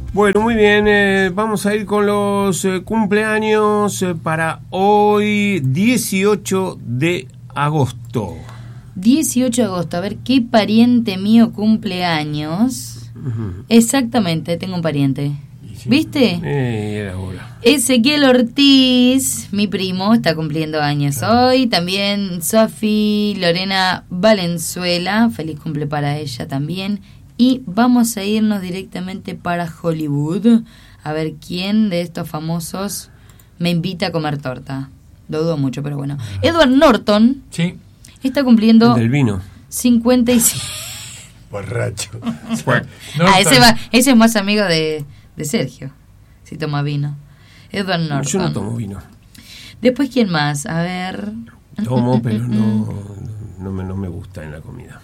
Bueno, muy bien, vamos a ir con los cumpleaños para hoy, 18 de agosto. 18 de agosto, a ver, ¿qué pariente mío cumpleaños? Uh-huh. Exactamente, tengo un pariente. Sí. ¿Viste? Era hora. Ezequiel Ortiz, mi primo, está cumpliendo años hoy. También Sofi Lorena Valenzuela, feliz cumple para ella también. Y vamos a irnos directamente para Hollywood, a ver quién de estos famosos me invita a comer torta. Lo dudo mucho, pero bueno. Edward Norton. Sí. Está cumpliendo... El del vino. 55. Borracho. Ese es más amigo de Sergio, si toma vino. Edward Norton. Yo no tomo vino. Después, ¿quién más? A ver... Tomo, pero no me gusta en la comida.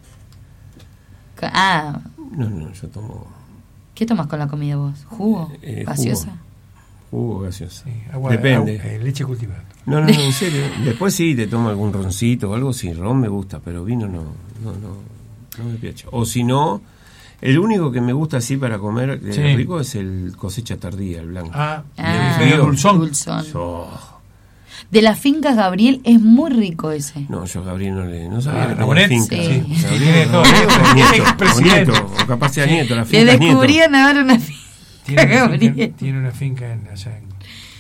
No, yo tomo... ¿Qué tomas con la comida vos? ¿Jugo? ¿Gaseosa? Jugo gaseosa. Sí, agua, depende. Leche cultivada. No, en serio. Después sí, te tomo algún roncito o algo, sí, ron me gusta, pero vino no me piacha. O si no, el único que me gusta así para comer rico es el cosecha tardía, el blanco. El dulzón. De las fincas Gabriel es muy rico ese. No, yo a Gabriel no sabía que tenía finca. Sí. Gabriel nieto, o capaz sea nieto, la finca. Le descubrían ahora una finca Gabriel. Tiene una finca allá en...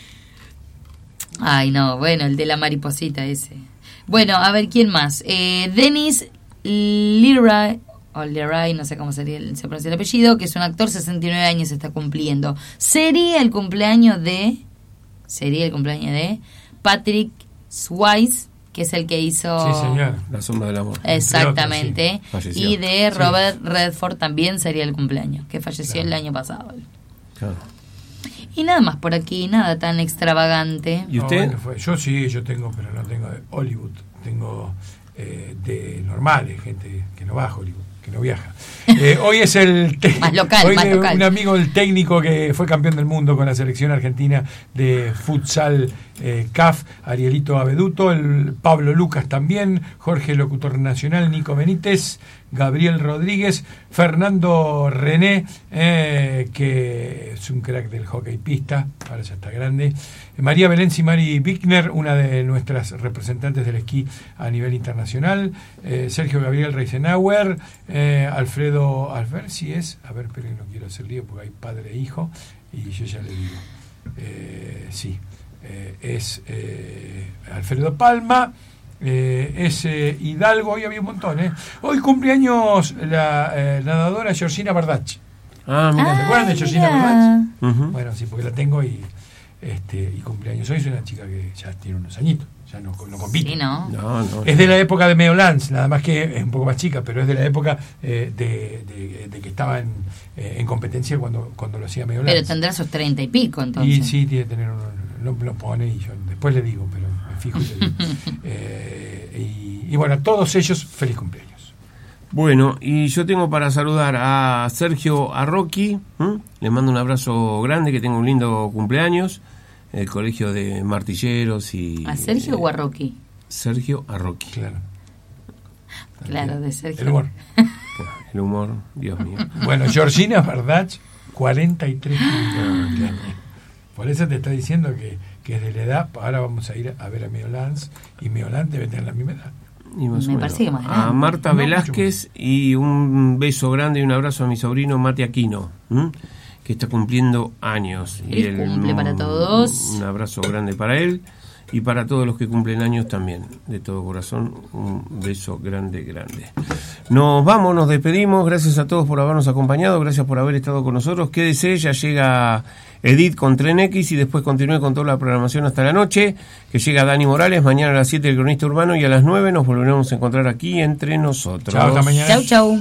Ay, no, bueno, el de la mariposita ese. Bueno, a ver, ¿quién más? Dennis Leroy, o Leroy, no sé cómo se pronuncia el apellido, que es un actor, 69 años está cumpliendo. Sería el cumpleaños de Patrick Swayze, que es el que hizo... Sí, señor. La sombra del amor. Exactamente. Sí. Y de Robert Redford también sería el cumpleaños, que falleció el año pasado. Claro. Y nada más por aquí, nada tan extravagante. ¿Y usted? Yo tengo, pero no tengo de Hollywood. Tengo de normales, gente que no va a Hollywood, que no viaja. Hoy es el más local. Un amigo del técnico que fue campeón del mundo con la selección argentina de futsal CAF, Arielito Abeduto, el Pablo Lucas también, Jorge locutor nacional, Nico Benítez, Gabriel Rodríguez, Fernando René, que es un crack del hockey pista, ahora ya está grande, María Belén Simari Bickner, una de nuestras representantes del esquí a nivel internacional, Sergio Gabriel Reisenauer, Alfredo, a ver si es, pero no quiero hacer lío porque hay padre e hijo, y yo ya le digo, es Alfredo Palma, es Hidalgo, hoy había un montón, hoy cumpleaños la nadadora Georgina Bardach. Mira. ¿Se acuerdan de Georgina Bardach? Uh-huh. Bueno, sí, porque la tengo y cumpleaños. Hoy es una chica que ya tiene unos añitos, ya no compite. Sí, ¿no? Es de la época de Meo Lance, nada más que es un poco más chica, pero es de la época de que estaba en competencia cuando lo hacía Meo Lance. Pero tendrá sus 30 y pico, entonces. Y sí, tiene que tener lo pone y yo después le digo, pero me fijo y le digo. Y bueno, a todos ellos, feliz cumpleaños. Bueno, y yo tengo para saludar a Sergio Arroqui, le mando un abrazo grande, que tenga un lindo cumpleaños, el colegio de Martilleros y... ¿A Sergio o a Rocky? Sergio Arroqui. Claro, de Sergio. El humor. El humor, Dios mío. Bueno, Georgina Bardach, 43 años. Por eso te está diciendo que es de la edad. Ahora vamos a ir a ver a Meo Lance, y Meo Lance debe tener la misma edad. Me parece que más grande. A Marta Velázquez, y un beso grande y un abrazo a mi sobrino Mate Aquino, que está cumpliendo años. Feliz cumple para todos. Un abrazo grande para él y para todos los que cumplen años también. De todo corazón, un beso grande. Nos vamos, nos despedimos. Gracias a todos por habernos acompañado. Gracias por haber estado con nosotros. Quédese, ya llega Edith con Tren X y después continúe con toda la programación hasta la noche, que llega Dani Morales. Mañana a las 7 el Cronista Urbano, y a las 9 nos volveremos a encontrar aquí entre nosotros. Chao, hasta mañana. Chau.